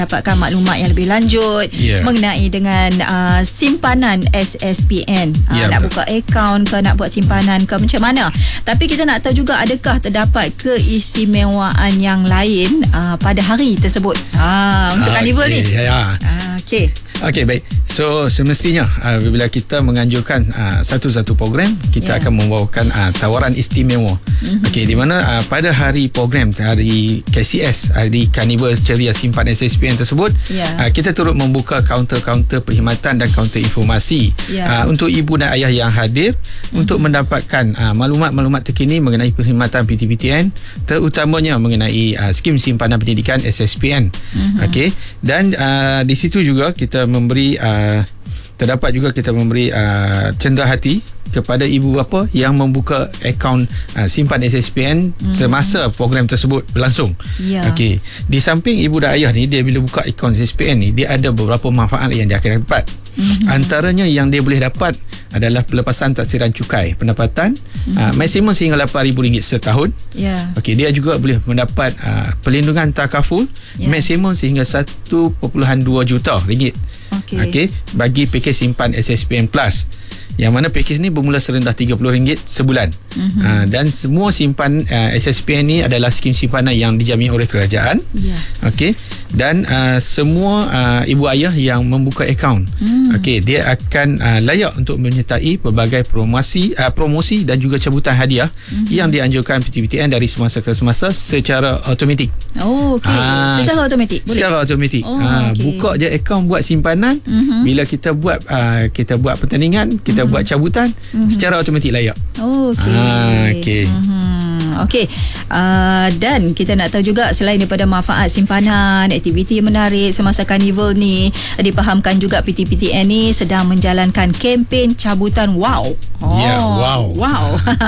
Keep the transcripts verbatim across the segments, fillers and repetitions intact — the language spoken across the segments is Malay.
dapatkan maklumat yang lebih lanjut yeah. mengenai dengan uh, simpanan S S P N. Uh, yeah, nak betul. Buka akaun ke, nak buat simpanan ke, macam mana. Tapi kita nak tahu juga, adakah terdapat keistimewaan yang lain uh, pada hari tersebut uh, untuk Karnival okay, ni? Ya. Yeah. Uh, Okey. Okey, baik. So semestinya uh, bila kita menganjurkan uh, satu-satu program, kita yeah. akan membawakan uh, tawaran istimewa. Mm-hmm. Okey, di mana uh, pada hari program, hari K C S, hari Karnival Ceria Simpan S S P N tersebut, yeah. uh, kita turut membuka kaunter-kaunter perkhidmatan dan kaunter informasi yeah. uh, untuk ibu dan ayah yang hadir mm-hmm. untuk mendapatkan uh, maklumat-maklumat terkini mengenai perkhidmatan P T P T N, terutamanya mengenai uh, skim simpanan pendidikan S S P N. Mm-hmm. Okey, dan uh, di situ juga kita memberi uh, terdapat juga kita memberi uh, cenderahati kepada ibu bapa yang membuka akaun uh, simpan S S P N mm-hmm. semasa program tersebut berlangsung. Yeah. Okey, di samping ibu dan ayah ni, dia bila buka akaun S S P N ni, dia ada beberapa manfaat yang dia akan dapat. Mm-hmm. Antaranya yang dia boleh dapat adalah pelepasan taksiran cukai pendapatan mm-hmm. uh, maksimum sehingga lapan ribu ringgit setahun. Yeah. Okey, dia juga boleh mendapat uh, perlindungan takaful yeah. maksimum sehingga satu perpuluhan dua juta ringgit. Okey, okay, bagi pakej simpan S S P N Plus, yang mana pakej ni bermula serendah tiga puluh ringgit sebulan. Mm-hmm. Uh, dan semua simpan uh, S S P N ni adalah skim simpanan yang dijamin oleh kerajaan. Yeah. Okey, dan uh, semua uh, ibu ayah yang membuka akaun, mm. okey, dia akan uh, layak untuk menyertai pelbagai promosi uh, promosi dan juga cabutan hadiah mm-hmm. yang dianjurkan P T P T N dari semasa ke semasa secara automatik. Oh, okey. Uh, secara automatik. Boleh. Secara automatik. Oh, uh, okay. Buka je akaun buat simpanan. Mm-hmm. Bila kita buat uh, kita buat pertandingan, kita mm-hmm. buat cabutan, mm-hmm. secara automatik layak. Oh, okey. Ah, okey. Mm-hmm. Okey. Uh, dan kita nak tahu juga, selain daripada manfaat simpanan, aktiviti menarik semasa Karnival ni, dipahamkan juga P T P T N ni sedang menjalankan kempen cabutan wow. Oh, ya, yeah, wow. Wow.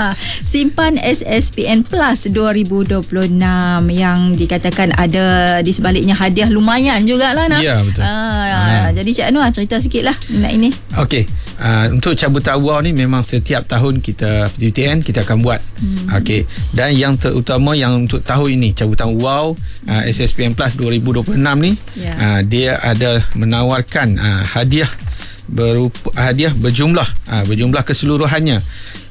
Simpan S S P N Plus dua ribu dua puluh enam yang dikatakan ada di sebaliknya hadiah lumayan jugalah nak. Ya, betul. Uh, uh. Jadi Cik Anwar cerita sikitlah mengenai ini. Okey. Uh, untuk cabutan wow ni memang setiap tahun kita P T P T N kita akan buat. Hmm. Okey. Dan yang terutama yang untuk tahun ini cabutan wow uh, S S P N Plus dua ribu dua puluh enam ni, yeah. uh, dia ada menawarkan uh, hadiah berupa hadiah berjumlah uh, berjumlah keseluruhannya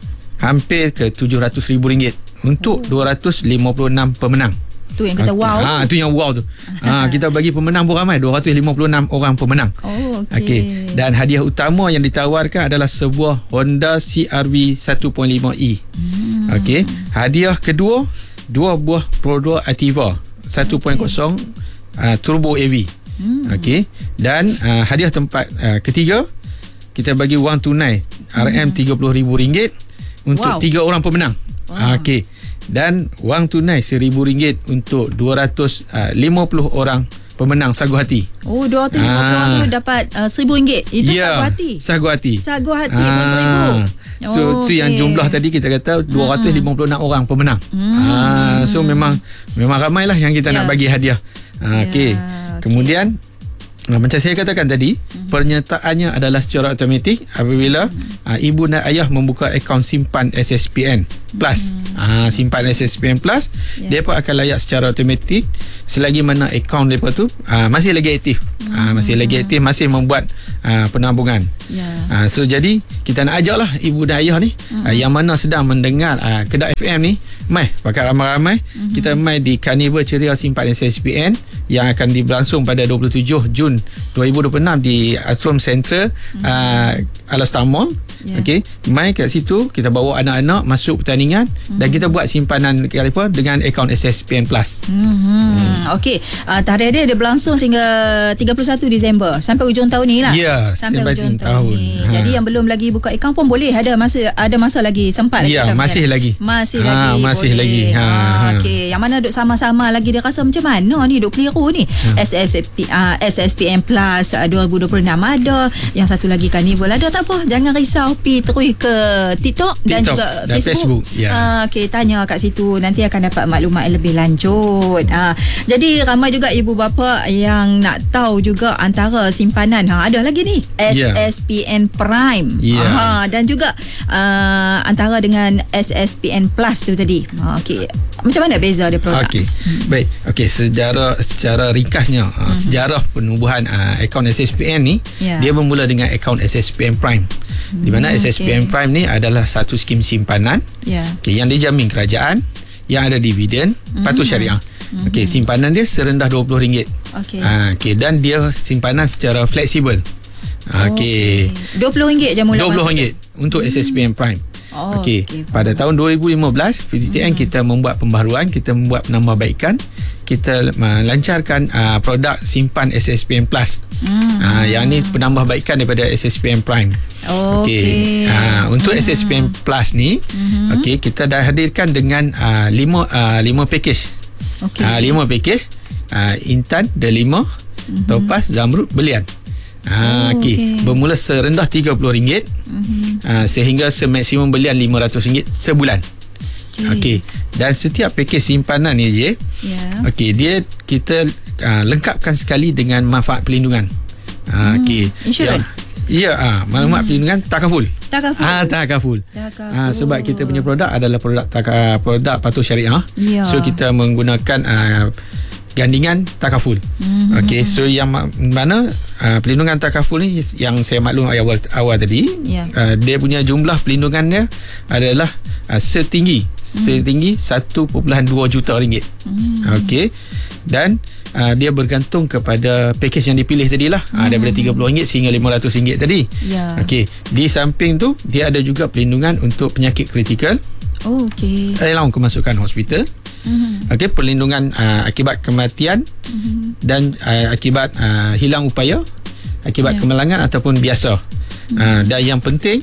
hampir ke tujuh ratus ribu ringgit untuk oh. dua ratus lima puluh enam pemenang. Tu yang kata okay. wow. Ha, tu yang wow tu. Ha, kita bagi pemenang pun ramai, dua ratus lima puluh enam orang pemenang. Oh, okey. Okay. Dan hadiah utama yang ditawarkan adalah sebuah Honda C R V satu perpuluhan lima E. Hmm. Okey. Hadiah kedua, dua buah Prodor Activa satu perpuluhan kosong okay. uh, Turbo A V. Hmm. Okey. Dan uh, hadiah tempat uh, ketiga, kita bagi wang tunai R M tiga puluh ribu ringgit untuk tiga wow. orang pemenang. Wow. Okey. Dan wang tunai seribu ringgit untuk dua ratus lima puluh orang pemenang sagu hati. Oh, dua ratus lima puluh orang tu dapat uh, seribu ringgit. Itu yeah, sagu hati. Sagu hati. Sagu hati pun seribu. So oh, tu okay. yang jumlah tadi kita kata dua ratus lima puluh enam hmm. orang pemenang. Hmm. Ah, so memang memang ramailah yang kita yeah. nak bagi hadiah. Ah, yeah. Okey. Okay. Kemudian Nah, macam saya katakan tadi, mm-hmm. penyertaannya adalah secara automatik apabila mm-hmm. uh, ibu dan ayah membuka akaun simpan S S P N Plus. Mm-hmm. uh, simpan S S P N Plus, yeah. mereka akan layak secara automatik selagi mana akaun mereka tu uh, masih lagi aktif. Mm-hmm. uh, masih lagi aktif, masih membuat uh, penabungan. Yeah. Uh, so jadi kita nak ajaklah ibu dan ayah ni mm-hmm. uh, yang mana sedang mendengar uh, Kedah F M ni, mai pakai ramai-ramai, mm-hmm. kita mai di Karnival Ceria Simpan S S P N yang akan berlangsung pada dua puluh tujuh Jun dua ribu dua puluh enam di Astrum Central, mm-hmm. uh, Alastar Mall. Yeah. Okey, mai kat situ kita bawa anak-anak masuk pertandingan, mm-hmm. dan kita buat simpanan apa dengan akaun S S P N Plus. Mm-hmm. Mm. Okey, uh, tarikh dia dia berlangsung sehingga tiga puluh satu Disember sampai hujung tahun ni lah. Ya, yeah, sampai, sampai hujung tahun. tahun. Ha. Jadi yang belum lagi buka akaun pun boleh, ada masa ada masa lagi, sempat lagi. Ya, yeah, masih lagi. Masih ha, lagi. Masih boleh. lagi. Ha. ha Okey, yang mana duk sama-sama lagi, dia rasa macam mana ni duk keliru ni. Ha. S S P uh, S S P N Plus uh, dua ribu dua puluh enam ada, yang satu lagi Karnival ada, tak apa, jangan risau, pi terus ke TikTok, TikTok dan juga dan Facebook. Facebook. Yeah. Uh, Okey, tanya kat situ, nanti akan dapat maklumat yang lebih lanjut. Uh, jadi ramai juga ibu bapa yang nak tahu juga antara simpanan, ha, ada lagi ni S S P N yeah. Prime, yeah. uh, dan juga uh, antara dengan S S P N Plus tu tadi. Uh, Okey, macam mana beza dia produk? Okey, hmm. baik. Okey, secara secara ringkasnya uh, mm-hmm. sejarah penubuhan uh, akaun S S P N ni, yeah. dia bermula dengan akaun S S P N Prime. Di mana mm, S S P N okay. Prime ni adalah satu skim simpanan, yeah. okay, yang dijamin kerajaan, yang ada dividen, mm-hmm. patuh syariah. Mm-hmm. Okey, simpanan dia serendah dua puluh ringgit. Okey. Ha, okay, dan dia simpanan secara fleksibel. Okey. Okay. dua puluh ringgit je mula dua puluh ringgit untuk mm. S S P N Prime. Oh, Okey. Okay, pada tahun dua ribu lima belas P J T N hmm. kita membuat pembaharuan, kita membuat penambahbaikan, kita melancarkan uh, produk simpan S S P N Plus. Hmm. Uh, yang ni penambahbaikan daripada S S P N Prime. Oh, Okey. Okay. Uh, untuk hmm. S S P N Plus ni, hmm. okey, kita dah hadirkan dengan uh, lima uh, lima package. Okey. Uh, lima package. Uh, Intan, Delima, hmm. Topaz, Zamrud, Belian. Ah, oh, okay. okay. Bermula serendah tiga puluh ringgit mm-hmm. ah, sehingga semaksimum belian lima ratus ringgit sebulan. Okey. Okay. Dan setiap pakej simpanan ni je, yeah. okey, dia kita ah, lengkapkan sekali dengan manfaat perlindungan. Ah, mm. okey. Insurans. Ya, ah, maklumat hmm. perlindungan takaful. Takaful. Ah, takaful. takaful. Ah, sebab kita punya produk adalah produk taka, produk patuh syariah. Yeah. So kita menggunakan ah, gandingan takaful. Mm-hmm. Okey, so yang mana uh, pelindungan takaful ni yang saya maklum awal awal tadi, yeah. uh, dia punya jumlah pelindungannya adalah uh, setinggi mm. setinggi satu perpuluhan dua juta ringgit. Mm. Okey. Dan uh, dia bergantung kepada pakej yang dipilih tadilah. Mm. Uh, daripada tiga puluh ringgit sehingga lima ratus ringgit tadi. Yeah. Okey. Di samping tu dia ada juga pelindungan untuk penyakit kritikal. Oh, okey. Allowance kemasukan hospital. Mm-hmm. Okey, perlindungan uh, akibat kematian mm-hmm. dan uh, akibat uh, hilang upaya, akibat yeah. kemalangan ataupun biasa. Mm-hmm. Uh, dan yang penting,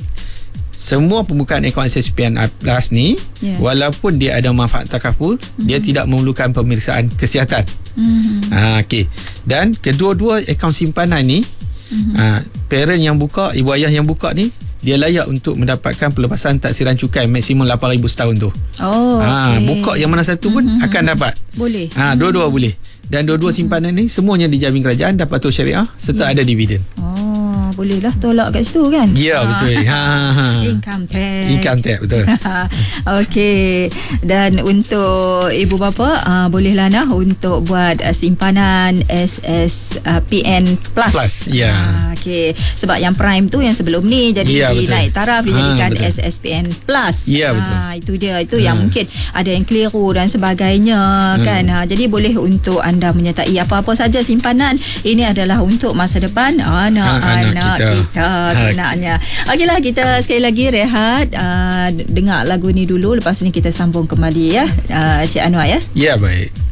semua pembukaan akaun S S P N Plus ni, yeah. walaupun dia ada manfaat takaful, mm-hmm. dia tidak memerlukan pemeriksaan kesihatan. Mm-hmm. Uh, Okey. Dan kedua-dua akaun simpanan ni, mm-hmm. uh, parent yang buka, ibu ayah yang buka ni, dia layak untuk mendapatkan pelepasan taksiran cukai maksimum lapan ribu setahun tu. Oh, ha, okay. Buka yang mana satu pun mm-hmm. akan dapat. Boleh. Ha, dua-dua mm-hmm. boleh. Dan dua-dua simpanan ni semuanya dijamin kerajaan, dapat patuh syariah serta yeah. ada dividen. Oh, bolehlah tolak kat situ kan? Ya, yeah, betul. Ha, ha. Income tax. Income tax, betul. Okey. Dan untuk ibu bapa, uh, bolehlah nah untuk buat uh, simpanan S S P N Plus. Plus, ya. Yeah. Uh, Okey. Sebab yang Prime tu yang sebelum ni jadi yeah, naik taraf dijadikan ha, S S P N Plus. Ya, yeah, betul. Ha, itu dia. Itu ha. yang mungkin ada yang keliru dan sebagainya hmm. kan. Ha, jadi boleh untuk anda menyertai apa-apa saja simpanan. Ini adalah untuk masa depan anak-anak kita, kita sebenarnya. Okeylah, kita sekali lagi rehat, uh, dengar lagu ni dulu, lepas ni kita sambung kembali ya, uh, Cik Anwar ya. Ya, baik.